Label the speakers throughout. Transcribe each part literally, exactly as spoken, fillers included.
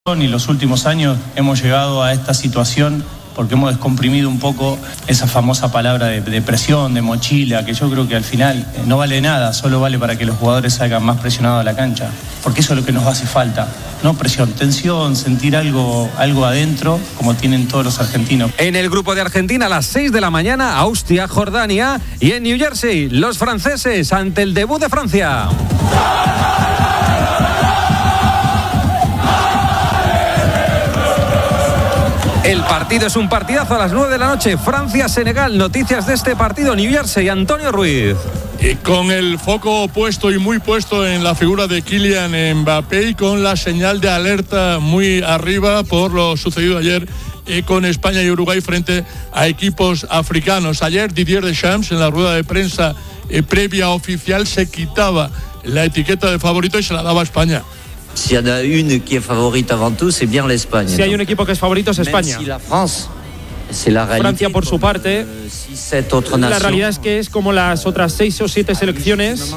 Speaker 1: Y los últimos años hemos llegado a esta situación porque hemos descomprimido un poco esa famosa palabra de, de presión, de mochila, que yo creo que al final no vale nada, solo vale para que los jugadores salgan más presionados a la cancha, porque eso es lo que nos hace falta, no presión, tensión, sentir algo, algo adentro, como tienen todos los argentinos.
Speaker 2: En el grupo de Argentina a las seis de la mañana, Austria, Jordania, y en New Jersey, los franceses ante el debut de Francia. El partido es un partidazo a las nueve de la noche. Francia-Senegal. Noticias de este partido. New Jersey, Antonio Ruiz.
Speaker 3: Y con el foco puesto y muy puesto en la figura de Kylian Mbappé y con la señal de alerta muy arriba por lo sucedido ayer eh, con España y Uruguay frente a equipos africanos. Ayer Didier Deschamps en la rueda de prensa eh, previa oficial se quitaba la etiqueta de favorito y se la daba a España.
Speaker 4: Si hay una que es favorita avant tout, c'est bien l'Espagne.
Speaker 5: Si hay un equipo que es favorito es España.
Speaker 4: Si la France, c'est la
Speaker 5: Francia por su parte, la realidad es que es como las otras seis o siete selecciones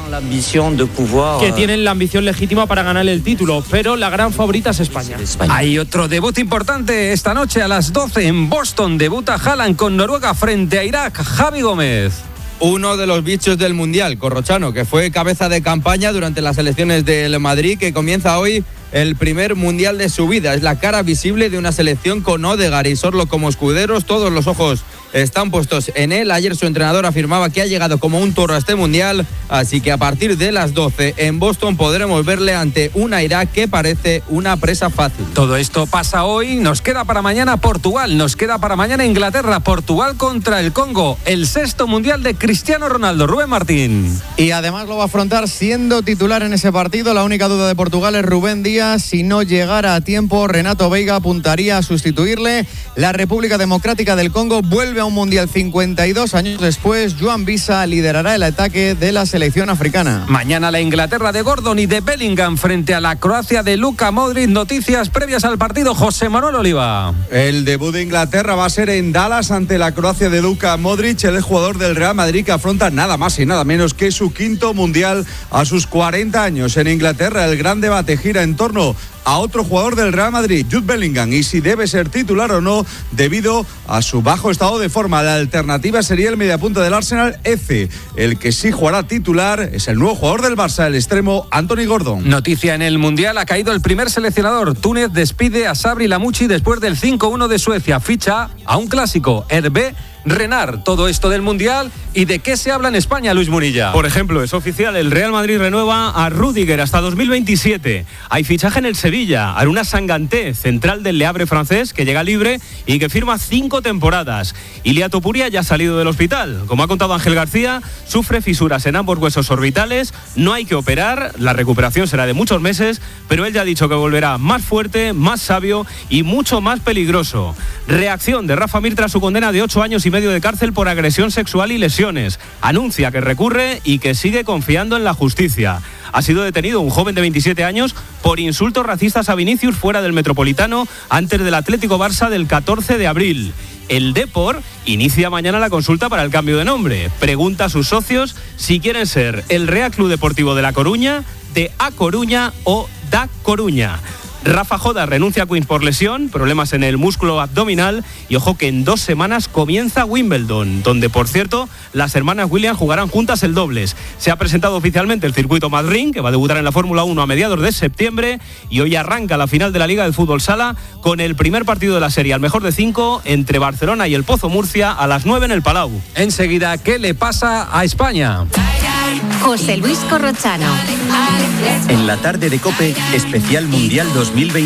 Speaker 5: que tienen la ambición legítima para ganar el título, pero la gran favorita es España.
Speaker 2: Hay otro debut importante esta noche a las doce en Boston. Debuta Haaland con Noruega frente a Irak. Javi Gómez.
Speaker 6: Uno de los bichos del Mundial, Corrochano, que fue cabeza de campaña durante las elecciones del Madrid, que comienza hoy el primer Mundial de su vida. Es la cara visible de una selección con Odegaard y Sorlo como escuderos. Todos los ojos están puestos en él. Ayer su entrenador afirmaba que ha llegado como un toro a este Mundial, así que a partir de las doce en Boston podremos verle ante una Irak que parece una presa fácil.
Speaker 2: Todo esto pasa hoy. Nos queda para mañana Portugal, nos queda para mañana Inglaterra. Portugal contra el Congo, el sexto Mundial de Cristiano Ronaldo. Rubén Martín.
Speaker 7: Y además lo va a afrontar siendo titular en ese partido. La única duda de Portugal es Rubén Díaz. Si no llegara a tiempo, Renato Veiga apuntaría a sustituirle. La República Democrática del Congo vuelve a un Mundial cincuenta y dos años después. Joan Visa liderará el ataque de la selección africana.
Speaker 2: Mañana la Inglaterra de Gordon y de Bellingham frente a la Croacia de Luka Modric. Noticias previas al partido, José Manuel Oliva.
Speaker 8: El debut de Inglaterra va a ser en Dallas ante la Croacia de Luka Modric, el jugador del Real Madrid que afronta nada más y nada menos que su quinto Mundial a sus cuarenta años. En Inglaterra el gran debate gira en torno a otro jugador del Real Madrid, Jude Bellingham, y si debe ser titular o no debido a su bajo estado de forma. La alternativa sería el mediapunta del Arsenal, Eze. El que sí jugará titular es el nuevo jugador del Barça, el extremo Anthony Gordon.
Speaker 2: Noticia en el Mundial, ha caído el primer seleccionador. Túnez despide a Sabri Lamouchi después del cinco uno de Suecia. Ficha a un clásico, Hervé Renard. Todo esto del Mundial y de qué se habla en España, Luis Munilla.
Speaker 9: Por ejemplo, es oficial, el Real Madrid renueva a Rüdiger hasta dos mil veintisiete. Hay fichaje en el Sevilla, Aruna Sanganté, central del Le Havre francés, que llega libre y que firma cinco temporadas. Ilia Topuria ya ha salido del hospital. Como ha contado Ángel García, sufre fisuras en ambos huesos orbitales, no hay que operar, la recuperación será de muchos meses, pero él ya ha dicho que volverá más fuerte, más sabio y mucho más peligroso. Reacción de Rafa Mir tras su condena de ocho años y medio de cárcel por agresión sexual y lesiones. Anuncia que recurre y que sigue confiando en la justicia. Ha sido detenido un joven de veintisiete años por insultos racistas a Vinicius fuera del Metropolitano antes del Atlético Barça del catorce de abril. El Depor inicia mañana la consulta para el cambio de nombre. Pregunta a sus socios si quieren ser el Real Club Deportivo de La Coruña, de A Coruña o Da Coruña. Rafa Joda renuncia a Queens por lesión, problemas en el músculo abdominal y ojo que en dos semanas comienza Wimbledon, donde por cierto las hermanas Williams jugarán juntas el dobles. Se ha presentado oficialmente el circuito Madrid, que va a debutar en la Fórmula uno a mediados de septiembre y hoy arranca la final de la Liga del Fútbol Sala con el primer partido de la serie al mejor de cinco entre Barcelona y el Pozo Murcia a las nueve en el Palau.
Speaker 2: Enseguida, ¿qué le pasa a España?
Speaker 10: José Luis Corrochano.
Speaker 11: En la tarde de COPE, especial Mundial dos mil veinte.